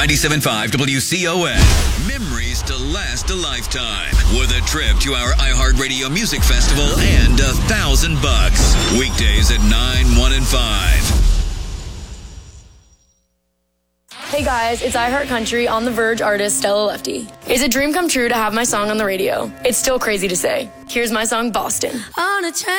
97.5 WCON. Memories to last a lifetime. With a trip to our iHeartRadio Music Festival and $1,000. Weekdays at 9, 1, and 5. Hey guys, it's iHeartCountry on the Verge artist Stella Lefty. It's a dream come true to have my song on the radio. It's still crazy to say. Here's my song, Boston. On a train.